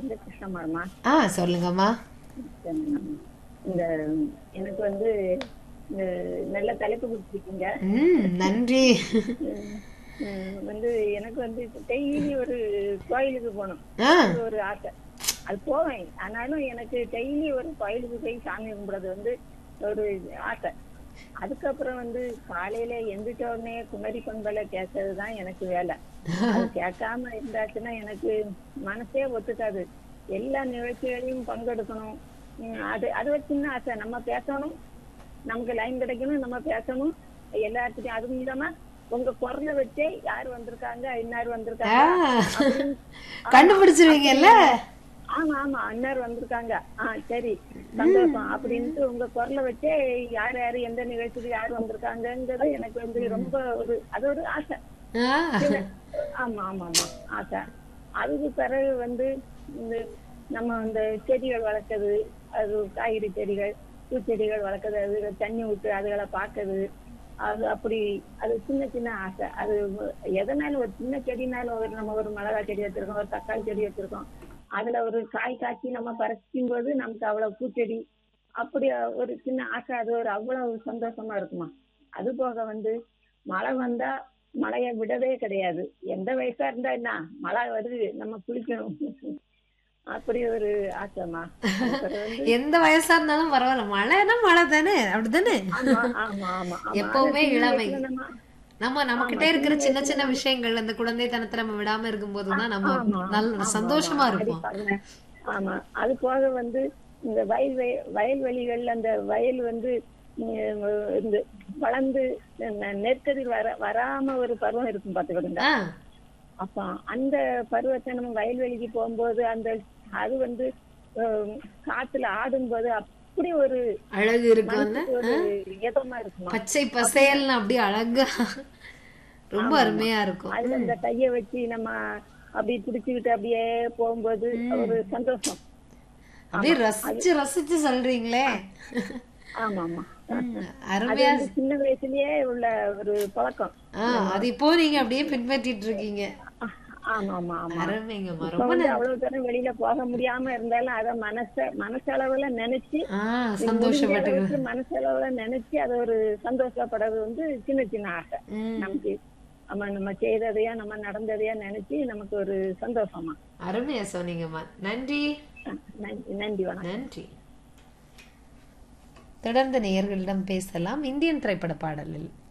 வந்து கிருஷ்ணமாமா. சொல்லுங்கம்மா. இந்த எனக்கு வந்து இந்த நல்ல தலைப்பு கொடுத்துருக்கீங்க. நன்றி. வந்து எனக்கு வந்து டெய்லி ஒரு கோயிலுக்கு போகணும், அது ஒரு ஆசை. அது போவேன், ஆனாலும் எனக்கு டெய்லி ஒரு கோயிலுக்கு போய் சாமி கும்பிடுறது வந்து ஒரு ஆசை. அதுக்கப்புறம் வந்து காலையில எந்திரிச்ச உடனே குமரி பண்பலை கேட்கறதுதான் எனக்கு வேலை. அது கேட்காம இருந்தாச்சுன்னா எனக்கு மனசே ஒத்துக்காது. எல்லா நிகழ்ச்சிகளையும் பங்கெடுக்கணும். அது அது ஒரு சின்ன ஆசை. நம்ம பேசணும், நமக்கு லைன் கிடைக்கணும், நம்ம பேசணும் எல்லாத்துக்கும். அதுவும் இல்லாம உங்க குரலை வச்சே யாரு வந்திருக்காங்க, இன்னாரு வந்திருக்காங்க கண்டுபிடிச்சிருவீங்கல்ல. ஆமா ஆமா, அன்னார் வந்திருக்காங்க, சரி சந்தோஷம் அப்படின்ட்டு உங்க குரலை வச்சே யார் யாரு எந்த நிகழ்ச்சிக்கு யாரு வந்திருக்காங்கிறது எனக்கு வந்து ரொம்ப அது ஒரு ஆசை. ஆமா ஆமா ஆமா, ஆசை. அதுக்கு பிறகு வந்து இந்த நம்ம இந்த செடிகள் வளர்க்கறது, அது காய்கறி செடிகள், பூச்செடிகள் வளர்க்கறது, அது தண்ணி விட்டு அதுகளை பார்க்கறது, அது அப்படி அது சின்ன சின்ன ஆசை. அது எதனாலும் ஒரு சின்ன செடினாலும் நம்ம ஒரு மிளகாய் செடி வச்சிருக்கோம், ஒரு தக்காளி செடி வச்சிருக்கோம், அதுல ஒரு காய் காய்ச்சி நம்ம பறிக்கும் போது நமக்கு அவ்வளவு பூச்செடி அப்படி ஒரு சின்ன ஆசை. அது ஒரு அவ்வளவு சந்தோஷமா இருக்குமா. அது போக வந்து மழை வந்தா மழைய விடவே கிடையாது. எந்த வயசா இருந்தா என்ன, மழை வருது நம்ம குளிக்கணும் அப்படி ஒரு ஆசைமா. எந்த வயசா இருந்தாலும் பரவாயில்ல, மழைனா மழை தானே, அப்படித்தானே. ஆமா ஆமா, எப்பவுமே இளமை. நம்ம கிட்ட இருக்கிற சின்ன சின்ன விஷயங்கள், அந்த குழந்தைத்தனத்தை நம்ம விடாம இருக்கும் போதுதான் நம்ம நல்ல சந்தோஷமா இருப்போம். ஆமா. அது போக வந்து இந்த வயல்வெளிகள், அந்த வயல் வந்து இந்த வளர்ந்து நெற்கதிர் வராம ஒரு பருவம் இருக்கும் பாத்துக்கிடுங்க. அப்ப அந்த பருவத்தை நம்ம வயல்வெளிக்கு போகும்போது அந்த அது வந்து காத்துல ஆடும்போது அப்படி ஒரு அழகு இருக்கும், இதமா இருக்கும், பச்சை பசேல்னு அப்படி அழகா ரொம்ப அருமையா இருக்கும். அதுல அந்த கைய வச்சு நம்ம அப்படி பிடிச்சுக்கிட்டு அப்படியே போகும்போது ஒரு சந்தோஷம். அப்படியே ரசிச்சு ரசிச்சு சொல்றீங்களே. ஆமா ஆமா, அருமையா. சின்ன வயசுலயே உள்ள ஒரு பழக்கம். அது இப்போ நீங்க அப்படியே பின்பற்றிட்டு இருக்கீங்க. ஆமா ஆமா ஆமா, அருமைங்கம்மா. அவ்வளவு தூரம் வெளியில போக முடியாம இருந்தாலும் அத மனசளவுல நினைச்சு சந்தோஷப்பட்டு, மனசளவுல நினைச்சு அதை ஒரு சந்தோஷப்படுறது வந்து சின்ன சின்ன ஆசை நமக்கு. நம்ம செய்ததையா நம்ம நடந்ததையா நினைச்சு நமக்கு ஒரு சந்தோஷமா. அருமையா சொன்னீங்கம்மா. நன்றி நன்றி, வணக்கம். நன்றி. தொடர்ந்து நேயர்களிடம் பேசலாம். இந்தியன் திரைப்பட பாடலில்